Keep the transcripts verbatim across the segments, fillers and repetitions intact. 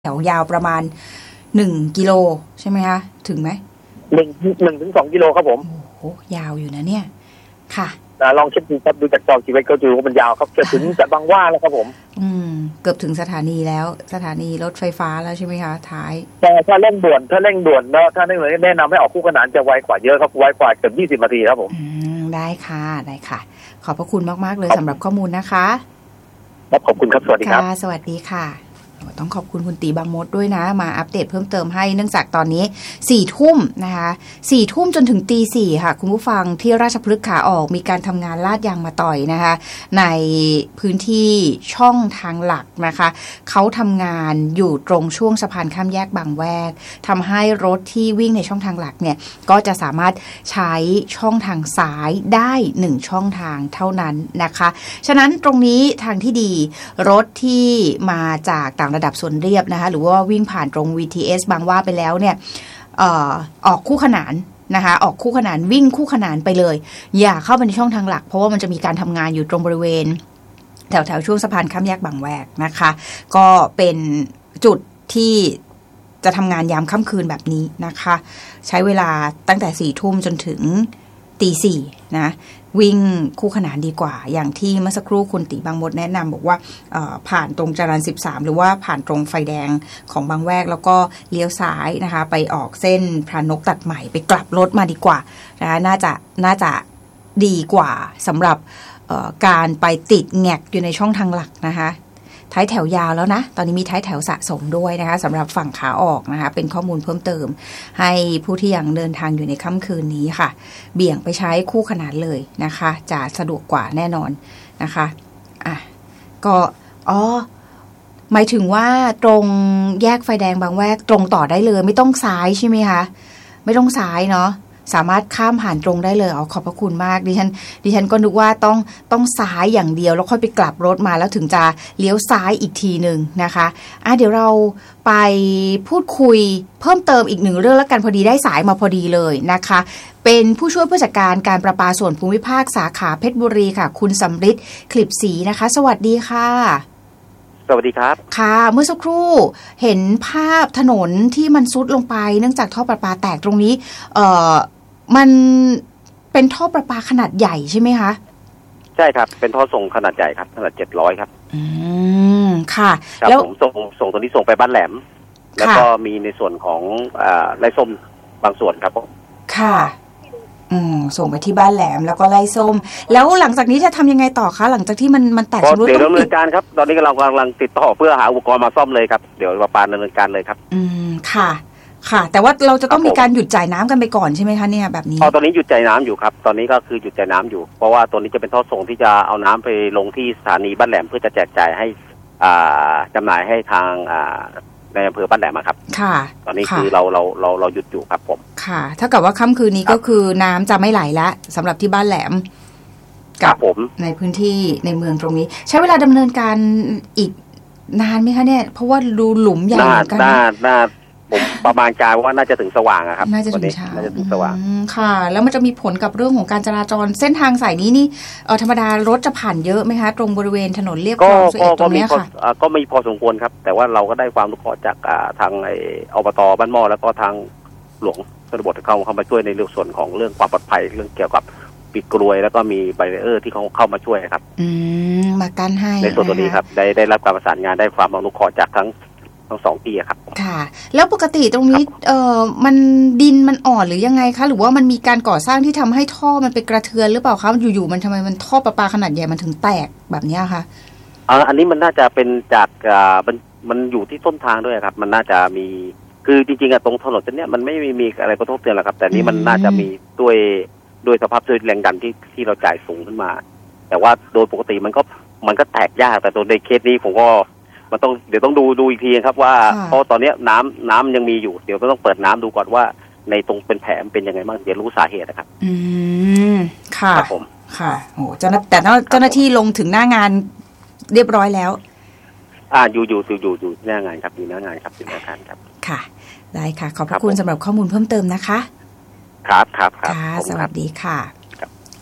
แถวยาวประมาณหนึ่งกิโลใช่ไหมคะถึงไหมหนึ่งหนึ่งถึงสองกิโลครับผมโอ้โหยาวอยู่นะเนี่ยค่ะลองเช็คดูครับดูจากจอจีเวก็ดูว่ามันยาวครับจะถึงจะบางว่าแล้วครับผมอืมเกือบถึงสถานีแล้วสถานีรถไฟฟ้าแล้วใช่ไหมคะท้ายแต่ถ้าเร่งด่วนถ้าเร่งด่วนแล้วถ้าเร่งด่วนแนะนำให้ออกคู่ขนานจะไวกว่าเยอะครับไวกว่าเกือบยี่สิบนาทีครับผมอืมได้ค่ะได้ค่ะขอบพระคุณมากๆเลยสำหรับข้อมูลนะคะขอบคุณครับสวัสดีครับสวัสดีค่ะต้องขอบคุณคุณตีบางมดด้วยนะมาอัปเดตเพิ่มเติมให้เนื่องจากตอนนี้สี่ทุ่มนะคะสี่ทุ่มจนถึงตีสี่ค่ะคุณผู้ฟังที่ราชพฤกษ์ขาออกมีการทำงานลาดยางมาต่อยนะคะในพื้นที่ช่องทางหลักนะคะเขาทำงานอยู่ตรงช่วงสะพานข้ามแยกบางแวกทำให้รถที่วิ่งในช่องทางหลักเนี่ยก็จะสามารถใช้ช่องทางซ้ายได้หนึ่งช่องทางเท่านั้นนะคะฉะนั้นตรงนี้ทางที่ดีรถที่มาจากต่างระดับส่วนเรียบนะคะหรือว่าวิ่งผ่านตรง วี ที เอส บางว่าไปแล้วเนี่ยเอ่อออกคู่ขนานนะคะออกคู่ขนานวิ่งคู่ขนานไปเลยอย่าเข้าไปในช่องทางหลักเพราะว่ามันจะมีการทำงานอยู่ตรงบริเวณแถวแถวช่วงสะพานข้ามแยกบางแวกนะคะก็เป็นจุดที่จะทำงานยามค่ำคืนแบบนี้นะคะใช้เวลาตั้งแต่สี่ทุ่มจนถึงตีสี่นะวิ่งคู่ขนานดีกว่าอย่างที่เมื่อสักครู่คุณตีบางมดแนะนำบอกว่าผ่านตรงจรัญสิบสามหรือว่าผ่านตรงไฟแดงของบางแวกแล้วก็เลี้ยวซ้ายนะคะไปออกเส้นพระนกตัดใหม่ไปกลับรถมาดีกว่านะคะน่าจะน่าจะดีกว่าสำหรับการไปติดแงกอยู่ในช่องทางหลักนะคะท้ายแถวยาวแล้วนะตอนนี้มีท้ายแถวสะสมด้วยนะคะสำหรับฝั่งขาออกนะคะเป็นข้อมูลเพิ่มเติมให้ผู้ที่ยังเดินทางอยู่ในค่ำคืนนี้ค่ะเบี่ยงไปใช้คู่ขนานเลยนะคะจะสะดวกกว่าแน่นอนนะคะอ่ะก็อ๋อหมายถึงว่าตรงแยกไฟแดงบางแวกตรงต่อได้เลยไม่ต้องซ้ายใช่ไหมคะไม่ต้องซ้ายเนาะสามารถข้ามผ่านตรงได้เลยอ๋อขอบพระคุณมากดิฉันดิฉันก็นึกว่าต้องต้องซ้ายอย่างเดียวแล้วค่อยไปกลับรถมาแล้วถึงจะเลี้ยวซ้ายอีกทีหนึ่งนะคะอ่ะเดี๋ยวเราไปพูดคุยเพิ่มเติมอีกหนึ่งเรื่องแล้วกันพอดีได้สายมาพอดีเลยนะคะเป็นผู้ช่วยผู้จัดการการประปาส่วนภูมิภาคสาขาเพชรบุรีค่ะคุณสำริดคลิปศรีนะคะสวัสดีค่ะสวัสดีครับค่ะเมื่อสักครู่เห็นภาพถนนที่มันซุดลงไปเนื่องจากท่อประปาแตกตรงนี้เอ่อมันเป็นท่อประปาขนาดใหญ่ใช่ไหมคะใช่ครับเป็นท่อส่งขนาดใหญ่ครับขนาดเจ็ดร้อยครับอืมค่ะแล้วผมส่งส่งตัวนี้ส่งไปบ้านแหลมแล้วก็มีในส่วนของอ่าไร่ส้มบางส่วนครับผมค่ะอืมส่งไปที่บ้านแหลมแล้วก็ไร่ส้มแล้วหลังจากนี้จะทำยังไงต่อคะหลังจากที่มันมันแตกชำรุดเดี๋ยวดำเนินการครับตอนนี้เรากำลังติดต่อเพื่อหาอุปกรณ์มาซ่อมเลยครับเดี๋ยวประปาดำเนินการเลยครับอืมค่ะค่ะแต่ว่าเราจะต้องมีการหยุดจ่ายน้ำกันไปก่อนใช่ไหมคะเนี่ยแบบนี้อ๋อตอนนี้หยุดจ่ายน้ำอยู่ครับตอนนี้ก็คือหยุดจ่ายน้ำอยู่เพราะว่าตัวนี้จะเป็นท่อส่งที่จะเอาน้ำไปลงที่สถานีบ้านแหลมเพื่อจะแจกจ่ายให้อ่าจำหน่ายให้ทางอ่าในอำเภอบ้านแหลมครับค่ะตอนนี้คือเราเราเราเราหยุดอยู่ครับผมค่ะถ้าเกิดว่าค่ำคืนนี้ก็คือน้ำจะไม่ไหลแล้วสำหรับที่บ้านแหลมกับผมในพื้นที่ในเมืองตรงนี้ใช้เวลาดำเนินการอีกนานไหมคะเนี่ยเพราะว่าดูหลุมใหญ่เหมือนกันน่าน่าผมประมาณการว่าน่าจะถึงสว่างครับน่าจะถึงเช้าน่าจะถึงสว่างค่ะแล้วมันจะมีผลกับเรื่องของการจราจรเส้นทางสายนี้นี่เออธรรมดารถจะผ่านเยอะไหมคะตรงบริเวณถนนเรียบคลองสุเอตตรงนี้ค่ะก็มีพอสมควรครับแต่ว่าเราก็ได้ความรู้จากทางไอ้อบต.บ้านหม้อแล้วก็ทางหลวงชนบทเข้าเข้ามาช่วยในเรื่องส่วนของเรื่องความปลอดภัยเรื่องเกี่ยวกับปิดกลวยแล้วก็มีไบเรอร์ที่เขาเข้ามาช่วยครับอืมมากันให้ในส่วนตัวนี้ครับได้ได้รับการประสานงานได้ความอนุเคราะห์จากทั้งทั้งสองปีครับค่ะแล้วปกติตรงนี้เอ่อมันดินมันอ่อนหรือยังไงคะหรือว่ามันมีการก่อสร้างที่ทำให้ท่อมันไปกระเทือนหรือเปล่าคะอยู่ๆมันทำไมมันท่อประปาขนาดใหญ่มันถึงแตกแบบนี้คะอ่าอันนี้มันน่าจะเป็นจากอ่ามันมันอยู่ที่ต้นทางด้วยครับมันน่าจะมีคือจริงๆอะตรงถนนเส้นนี้มันไม่มีมีอะไรกระทบเตือนหรอกครับแต่นี้มันน่าจะมีด้วยด้วยสภาพด้วยแรงดันที่ที่เราจ่ายสูงขึ้นมาแต่ว่าโดยปกติมันก็มันก็แตกยากแต่ตัวในเคสนี้ผมก็มันต้องเดี๋ยวต้องดูดูอีกทีครับว่าเพราะตอนนี้น้ำน้ำยังมีอยู่เดี๋ยวต้องเปิดน้ำดูก่อนว่าในตรงเป็นแผลเป็นยังไงบ้างเดี๋ยวรู้สาเหตุนะครับอืมค่ะครับผมค่ะโอ้เจ้าหน้าแต่เจ้าหน้าที่ลงถึงหน้างานเรียบร้อยแล้วอ่าอยู่อยู่อยู่อยู่อยู่หน้างานครับอยู่หน้างานครับอยู่หน้างานครับค่ะได้ค่ะขอบพระคุณสำหรับข้อมูลเพิ่มเติมนะคะครับครับครับค่ะสวัสดีค่ะ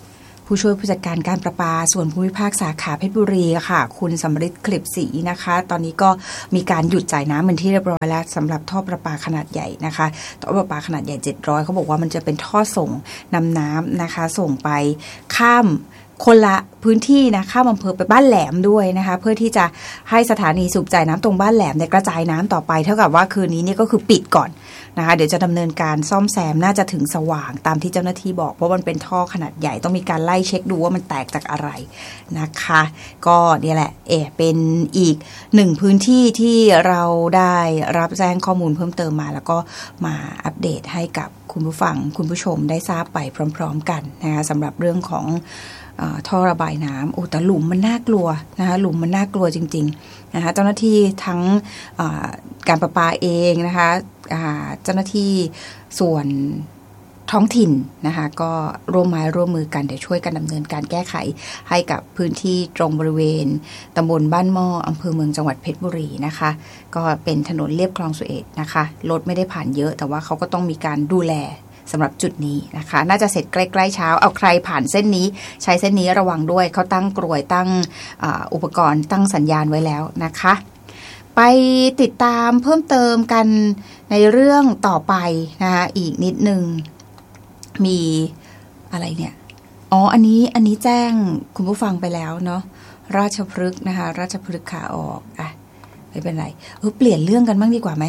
ผู้ช่วยผู้จัดการการประปาส่วนภูมิภาคสาขาเพชรบุรีค่ะคุณสำริดคลิปศรีนะคะตอนนี้ก็มีการหยุดจ่ายน้ำเป็นที่เรียบร้อยแล้วสำหรับท่อประปาขนาดใหญ่นะคะท่อประปาขนาดใหญ่เจ็ดร้อยเขาบอกว่ามันจะเป็นท่อส่งนำน้ำนะคะส่งไปข้ามคนละพื้นที่นะข้ามอำเภอไปบ้านแหลมด้วยนะคะเพื่อที่จะให้สถานีสูบจ่ายน้ำตรงบ้านแหลมเนี่ยกระจายน้ำต่อไปเท่ากับว่าคืนนี้นี่ก็คือปิดก่อนนะคะเดี๋ยวจะดำเนินการซ่อมแซมน่าจะถึงสว่างตามที่เจ้าหน้าที่บอกเพราะมันเป็นท่อขนาดใหญ่ต้องมีการไล่เช็คดูว่ามันแตกจากอะไรนะคะก็เนี่ยแหละเออเป็นอีกหนึ่งพื้นที่ที่เราได้รับแจ้งข้อมูลเพิ่มเติมมาแล้วก็มาอัปเดตให้กับคุณผู้ฟังคุณผู้ชมได้ทราบไปพร้อมๆกันนะคะสำหรับเรื่องของท่อระบายน้ำโอ้แต่หลุมมันน่ากลัวนะคะหลุมมันน่ากลัวจริงๆนะคะเจ้าหน้าที่ทั้งการประปาเองนะคะเจ้าหน้าที่ส่วนท้องถิ่นนะคะก็ร่วมไม้ร่วมมือกันเดี๋ยวช่วยกันดำเนินการแก้ไขให้กับพื้นที่ตรงบริเวณตำบลบ้านหม้ออำเภอเมืองจังหวัดเพชรบุรีนะคะก็เป็นถนนเลียบคลองสุเอตนะคะรถไม่ได้ผ่านเยอะแต่ว่าเขาก็ต้องมีการดูแลสำหรับจุดนี้นะคะน่าจะเสร็จใกล้ๆเช้าเอาใครผ่านเส้นนี้ใช้เส้นนี้ระวังด้วยเขาตั้งกลวยตั้งอุปกรณ์ตั้งสัญญาณไว้แล้วนะคะไปติดตามเพิ่มเติมกันในเรื่องต่อไปนะคะอีกนิดนึงมีอะไรเนี่ยอ๋ออันนี้อันนี้แจ้งคุณผู้ฟังไปแล้วเนาะราชพฤกษ์นะคะราชพฤกษ์ขาออกอ่ะไม่เป็นไรเออเปลี่ยนเรื่องกันบ้างดีกว่าไหม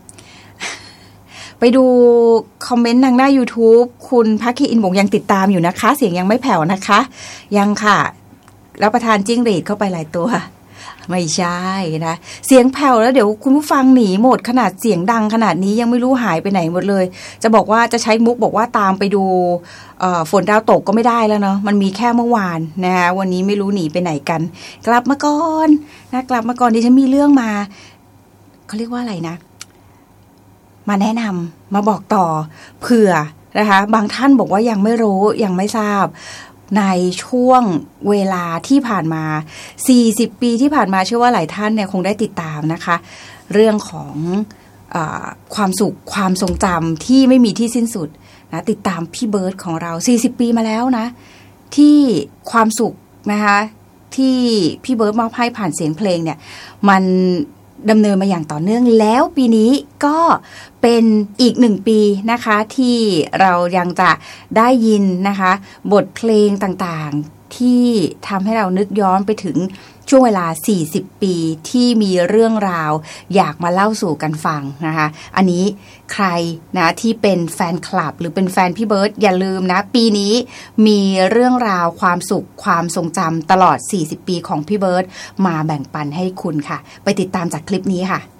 ไปดูคอมเมนต์ทางหน้า YouTube คุณพักคีอินบอกยังติดตามอยู่นะคะเสียงยังไม่แผ่วนะคะยังค่ะรับประทานจิ้งหรีดเข้าไปหลายตัวไม่ใช่นะเสียงแผ่วแล้วเดี๋ยวคุณผู้ฟังหนีหมดขนาดเสียงดังขนาดนี้ยังไม่รู้หายไปไหนหมดเลยจะบอกว่าจะใช้มุกบอกว่าตามไปดูฝนดาวตกก็ไม่ได้แล้วเนาะมันมีแค่เมื่อวานนะคะวันนี้ไม่รู้หนีไปไหนกันกลับมาก่อนนะกลับมาก่อนดิฉันมีเรื่องมาเขาเรียกว่าอะไรนะมาแนะนำมาบอกต่อเผื่อนะคะบางท่านบอกว่ายังไม่รู้ยังไม่ทราบในช่วงเวลาที่ผ่านมาสี่สิบปีที่ผ่านมาเชื่อว่าหลายท่านเนี่ยคงได้ติดตามนะคะเรื่องของเอ่อความสุขความทรงจำที่ไม่มีที่สิ้นสุดนะติดตามพี่เบิร์ดของเราสี่สิบปีมาแล้วนะที่ความสุขนะคะที่พี่เบิร์ดมอบให้ผ่านเสียงเพลงเนี่ยมันดำเนินมาอย่างต่อเนื่องแล้วปีนี้ก็เป็นอีกหนึ่งปีนะคะที่เรายังจะได้ยินนะคะบทเพลงต่างๆที่ทำให้เรานึกย้อนไปถึงช่วงเวลาสี่สิบปีที่มีเรื่องราวอยากมาเล่าสู่กันฟังนะคะอันนี้ใครนะที่เป็นแฟนคลับหรือเป็นแฟนพี่เบิร์ดอย่าลืมนะปีนี้มีเรื่องราวความสุขความทรงจำตลอดสี่สิบปีของพี่เบิร์ดมาแบ่งปันให้คุณค่ะไปติดตามจากคลิปนี้ค่ะ